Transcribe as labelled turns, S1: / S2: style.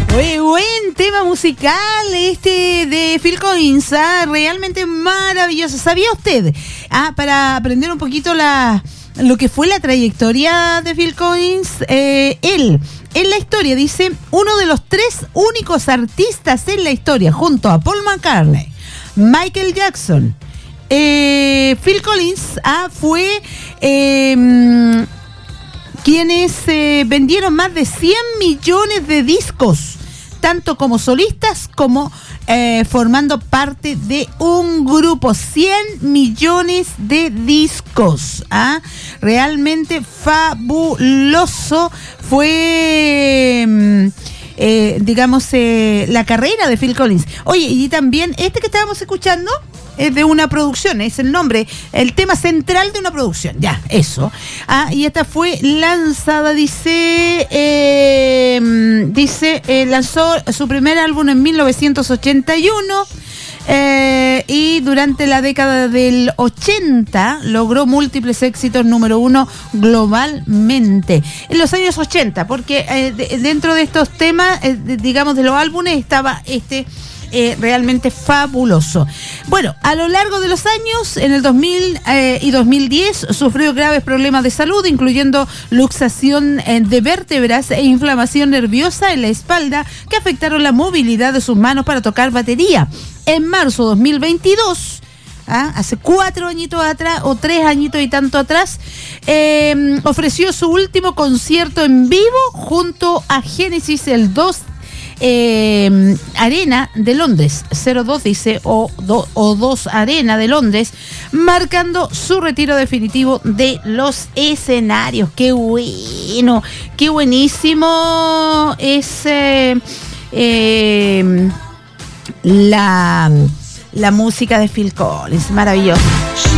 S1: Buen tema musical este de Phil Collins, realmente maravilloso. ¿Sabía usted? Para aprender un poquito lo que fue la trayectoria de Phil Collins, él en la historia dice uno de los 3 únicos artistas en la historia, junto a Paul McCartney, Michael Jackson, Phil Collins fue quienes vendieron más de 100 millones de discos, tanto como solistas como formando parte de un grupo. 100 millones de discos. Realmente fabuloso fue, la carrera de Phil Collins. Oye, y también este que estábamos escuchando es de una producción, es el nombre, el tema central de una producción, ya, eso. Y esta fue lanzada, lanzó su primer álbum en 1981 y durante la década del 80 logró múltiples éxitos número 1 globalmente. En los años 80, porque dentro de estos temas, de los álbumes, estaba realmente fabuloso. Bueno, a lo largo de los años, en el 2000 y 2010, sufrió graves problemas de salud, incluyendo luxación de vértebras e inflamación nerviosa en la espalda, que afectaron la movilidad de sus manos para tocar batería. En marzo de 2022, hace 4 añitos atrás, o 3 añitos y tanto atrás, ofreció su último concierto en vivo junto a Genesis, el 2 Arena de Londres, 02 dice, o 2 Arena de Londres, marcando su retiro definitivo de los escenarios. Qué bueno, qué buenísimo es la música de Phil Collins, maravilloso.